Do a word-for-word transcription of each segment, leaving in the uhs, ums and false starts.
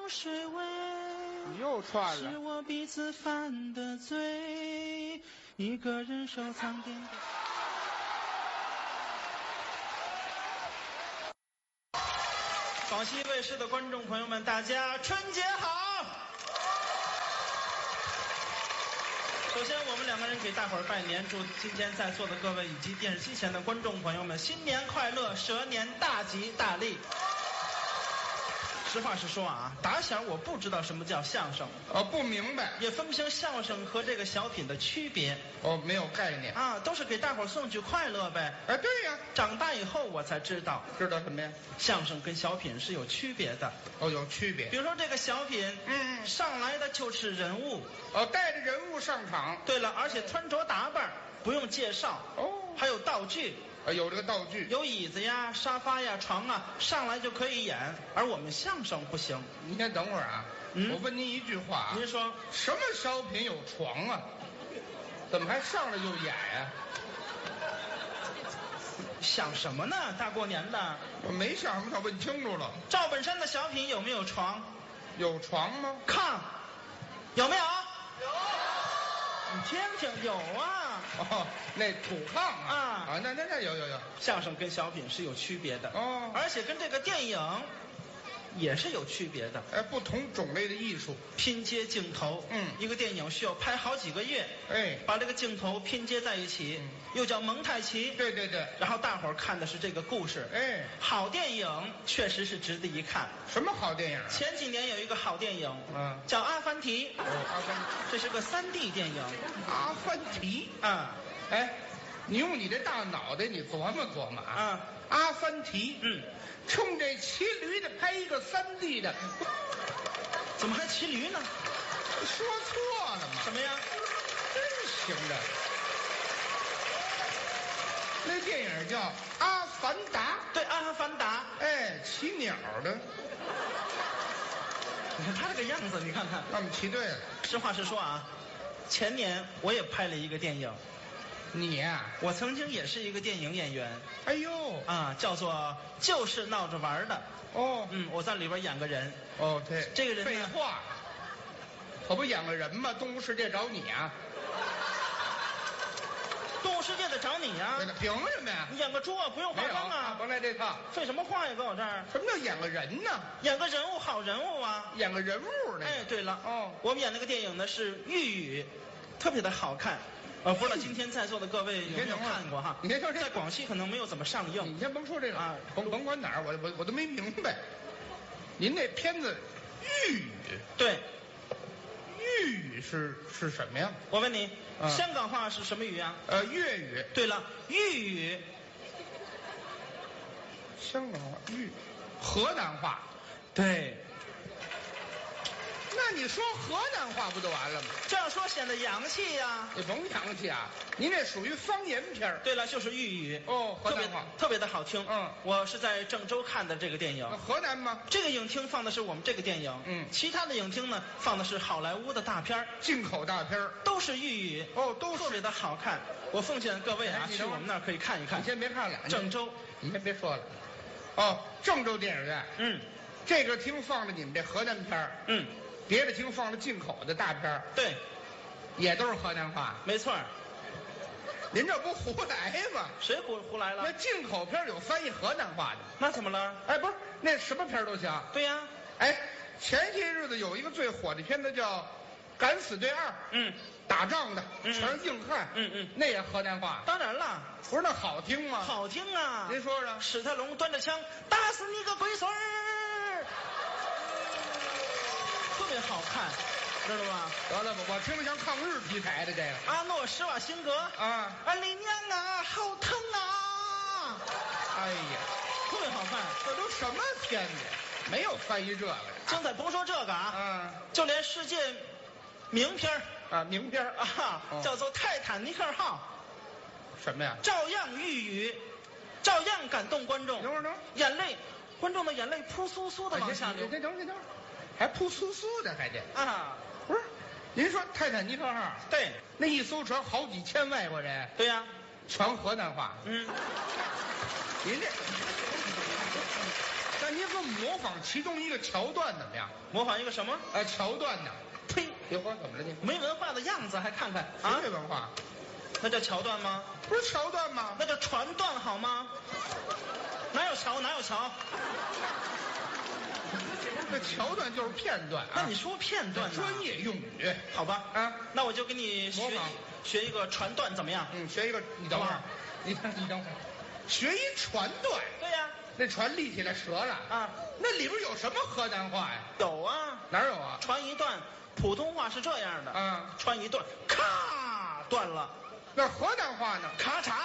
水味。 你又串了。 是我彼此犯的罪，一个人收藏点点。广西卫视的观众朋友们，大家春节好！首先，我们两个人给大伙儿拜年，祝今天在座的各位以及电视机前的观众朋友们新年快乐，蛇年大吉大利。实话实说啊，打小我不知道什么叫相声， 哦，不明白， 也分不清相声和这个小品的区别。 哦，没有概念啊，都是给大伙儿送去快乐呗。 哎，对呀， 长大以后我才知道， 知道什么呀？ 相声跟小品是有区别的。 哦，有区别。 比如说这个小品， 嗯， 上来的就是人物， 哦，带着人物上场。 对了，而且穿着打扮不用介绍， 哦， 还有道具。 啊，有这个道具， 有椅子呀、沙发呀、床啊，上来就可以演。而我们相声不行。 您先等会儿啊，嗯、我问您一句话啊， 您说什么小品有床啊？怎么还上来就演呀、啊？ 想什么呢？大过年的， 我没想什么，他问清楚了。 赵本山的小品有没有床？ 有床吗？ 炕有没有？有。你听听，有啊。 哦，那土炕啊啊啊，那那那有有有。 相声跟小品是有区别的哦， 而且跟这个电影也是有区别的。 哎，不同种类的艺术， 拼接镜头， 嗯， 一个电影需要拍好几个月， 哎， 把这个镜头拼接在一起，嗯、又叫蒙太奇。 对对对。 然后大伙儿看的是这个故事， 哎， 好电影确实是值得一看。 什么好电影、啊？ 前几年有一个好电影， 嗯， 叫《阿凡提》。 哦，阿凡提， 这是个三 D 电影。 阿凡提啊， 哎，你用你这大脑袋，你琢磨琢磨啊。 啊， 阿凡提， 嗯， 冲这骑驴的拍一个三 D 的， 怎么还骑驴呢？ 说错了吗？ 什么呀？ 真行的。那电影叫《阿凡达》。 对，《阿凡达》。 哎，骑鸟的。 你看他这个样子，你看看。 那我们骑对了。 实话实说啊，前年我也拍了一个电影。 你呀、啊， 我曾经也是一个电影演员。 哎呦， 啊，叫做就是闹着玩的。 哦， 嗯，我在里边演个人。 哦，对， 这个人废话，可不演个人吗？动物世界找你啊。 动物世界得找你呀、啊！ 凭什么呀？ 你演个猪啊，不用化妆啊！ 甭来这套。 废什么话呀，搁我这儿？ 什么叫演个人呢？ 演个人物，好人物啊！ 演个人物呢？ 哎，对了， 哦， 我们演那个电影呢是《玉宇》，特别的好看。呃，不知道今天在座的各位有没有看过哈？ 你先说这， 在广西可能没有怎么上映。 你先甭说这个啊， 甭甭管哪儿，我我我都没明白。您那片子《玉宇》 对。 粤语是是什么呀？ 我问你， 嗯、 香港话是什么语啊？ 呃，粤语。 对了，豫语。 香港话、豫、河南话。 对。 那你说河南话不就完了吗？ 这样说显得洋气呀、啊。 你甭洋气啊，您这属于方言片儿。 对了，就是豫语。 哦，河南话特别的好听。 嗯， 我是在郑州看的这个电影。 河南吗？ 这个影厅放的是我们这个电影。 嗯， 其他的影厅呢放的是好莱坞的大片儿， 进口大片儿， 都是豫语。 哦，都特别的好看。我奉劝各位啊，去我们那儿可以看一看。 你先别看了， 郑州， 你先别说了。哦，郑州电影院。 嗯， 这个厅放着你们这河南片儿。 嗯。 别的厅放了进口的大片儿， 对， 也都是河南话， 没错。 您这不胡来吗？ 谁胡胡来了？ 那进口片有翻译河南话的， 那怎么了？ 哎，不是，那什么片都行。 对呀、啊， 哎，前些日子有一个最火的片子叫《敢死队二》， 嗯， 打仗的， 嗯、 全是硬汉， 嗯嗯， 那也河南话。 当然了， 不是那好听吗？ 好听啊！ 您说说， 史泰龙端着枪打死你个龟孙儿。特别好看，知道吗？ 得了吧，我听着像抗日题材的这个。 阿诺·施瓦辛格啊， 啊，李娘啊，好疼啊！ 哎呀， 特别好看， 这都什么片子？没有翻译这个。 现在甭说这个啊， 嗯， 就连世界名片啊，名片啊，哦、叫做《泰坦尼克号》， 什么呀？ 照样寓语，照样感动观众。 等会儿，等会儿， 眼泪，观众的眼泪扑簌簌的往下流。 等会儿，等会儿。还扑簌簌的，还得啊！ 不是，您说泰坦尼克号？ 对， 那一艘船好几千外国人。 对呀、啊， 全河南话。 嗯， 您这，那您就模仿其中一个桥段怎么样？ 模仿一个什么？ 呃，桥段呢？ 呸！ 别慌，怎么了你？ 没文化的样子还看看谁啊？ 没文化？ 那叫桥段吗？ 不是桥段吗？ 那叫传段好吗？哪有桥哪有桥？ 那桥段就是片段啊。 那你说片段呢？ 专业用语。 好吧？ 啊， 那我就给你学一模仿学一个传段怎么样？ 嗯，学一个，你等会儿好不好， 你你等会儿，学一传段， 对呀、 那船立起来折了啊， 那里边有什么河南话呀？ 有啊， 哪儿有啊？ 传一段，普通话是这样的， 啊， 传一段，咔断了， 那河南话呢？ 咔嚓，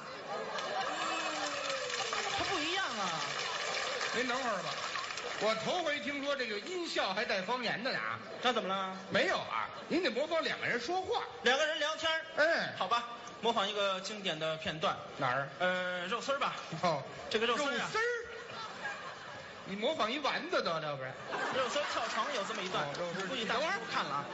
它不一样啊。 您等会儿吧，我头回听说这个音效还带方言的呢啊。 那怎么了？ 没有啊，您得模仿两个人说话。 两个人聊天儿， 哎， 好吧，模仿一个经典的片段， 哪儿？ 呃，肉丝儿吧， 哦， 这个肉丝儿啊肉丝，儿。你模仿一丸子得了，不是？ 肉丝儿跳床有这么一段， 哦肉丝儿估计大伙儿不看了啊。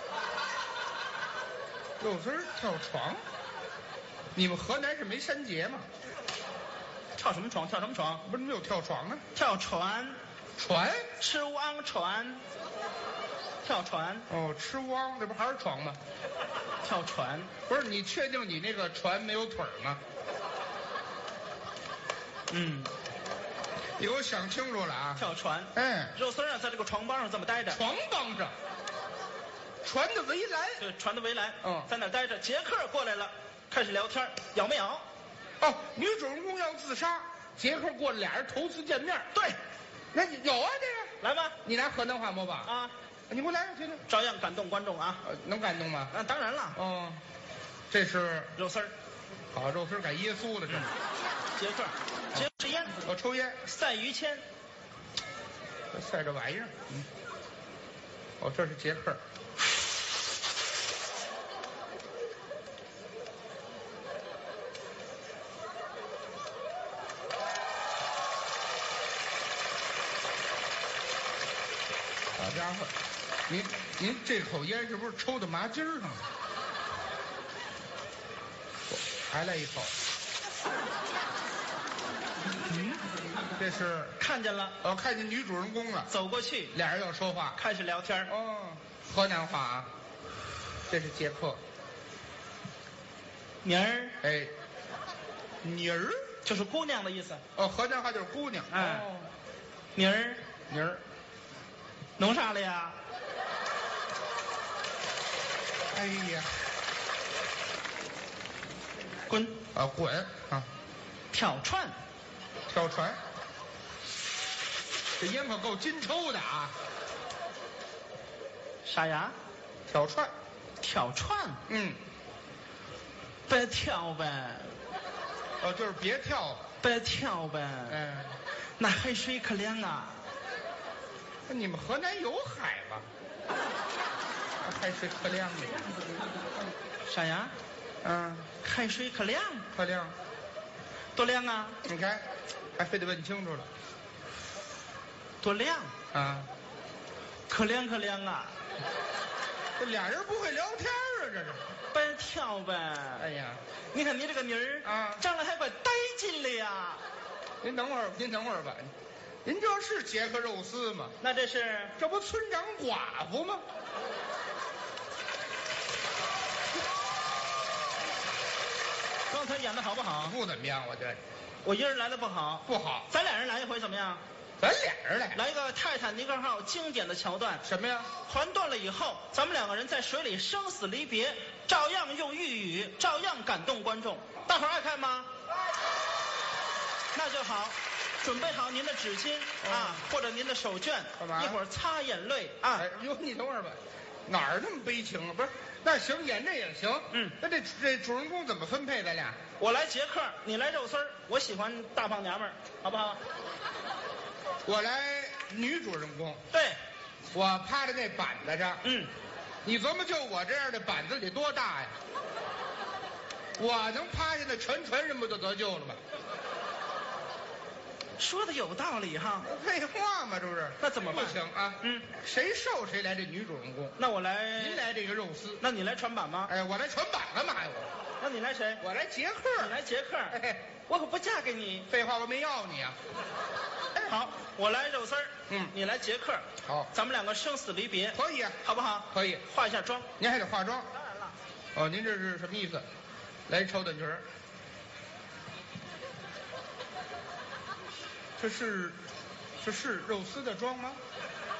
肉丝儿跳床。你们河南是没山节吗？ 跳什么床？跳什么床？ 不是没有跳床啊？ 跳船， 船？ 吃汪船，跳船， 哦，吃汪，这不还是床吗？ 跳船。 不是，你确定你那个船没有腿儿吗？ 嗯， 你给我想清楚了啊！ 跳船。 哎， 肉丝儿啊，在这个床帮上这么待着， 床帮上，船的围栏。 就船的围栏， 嗯在那儿待着。杰克过来了，开始聊天，咬没咬？ 哦，女主人公要自杀，杰克过来，俩人头次见面。 对， 那你有啊这个？ 来吧， 你拿河南话模仿？ 啊， 你给我来，听听。 照样感动观众啊。 呃，能感动吗？ 啊，当然了， 哦，这是肉丝儿， 好肉丝改耶稣了，这是。 杰克，杰克吃烟， 我抽烟， 赛于谦， 这晒这玩意儿。嗯。哦，这是杰克。好家伙，您您这口烟是不是抽到麻筋儿上了？还来一口。嗯，这是看见了， 我看见女主人公了， 走过去， 俩人要说话。 开始聊天。 哦，河南话啊。这是杰克。 妮儿哎，妮儿。 就是姑娘的意思。 哦，河南话就是姑娘。 哎哦， 妮儿妮儿。 弄啥了呀？ 哎呀， 滚！ 啊滚啊！ 跳船， 跳船。这烟可够金抽的啊！ 啥呀？ 跳船。 跳船， 嗯， 别跳呗， 哦，就是别跳。 别跳呗。 嗯， 那海水可凉啊！ 你们河南有海吗？海水可凉的。 啥呀？ 嗯， 海水可凉， 可凉。 多凉啊！ 你看，还非得问清楚了。 多凉， 啊， 可凉可凉啊！ 这俩人不会聊天啊，这是。 别跳呗。 哎呀， 你看你这个妮儿啊长得还怪带劲的呀。 您等会儿，您等会儿吧。您这是杰克肉丝吗？ 那这是这不村长寡妇吗？ 刚才演的好不好？ 不怎么样，我觉得我一人来的不好， 不好。 咱俩人来一回怎么样？ 咱俩人来， 来一个泰坦尼克号经典的桥段， 什么呀？ 船断了以后，咱们两个人在水里生死离别，照样用粤语，照样感动观众。大伙儿爱看吗？那就好，准备好您的纸巾、 哦啊，或者您的手绢， 干嘛一会儿擦眼泪啊。 哎呦，你等会儿吧，哪儿那么悲情啊？不是，那行，演这也行。 嗯， 那这这主人公怎么分配？咱俩？ 我来杰克，你来肉丝儿，我喜欢大胖娘们儿，好不好？ 我来女主人公， 对， 我趴在那板子上。 嗯， 你琢磨，就我这样的板子得多大呀？我能趴下，那全船人不就得救了吗？ 说的有道理哈。 废话嘛，这不是？ 那怎么办不行啊！ 嗯， 谁瘦谁来这女主人公。 那我来， 您来这个肉丝。 那你来船板吗？ 哎，我来船板干嘛呀？我那你来谁？ 我来杰克。 你来杰克。 哎， 我可不嫁给你。 废话，我没要你啊。 好，我来肉丝儿， 嗯你来杰克， 好， 咱们两个生死离别， 可以啊， 好不好？ 可以。 化一下妆。 您还得化妆。 当然了。 哦，您这是什么意思？来一超短裙儿。这是，这是肉丝的妆吗？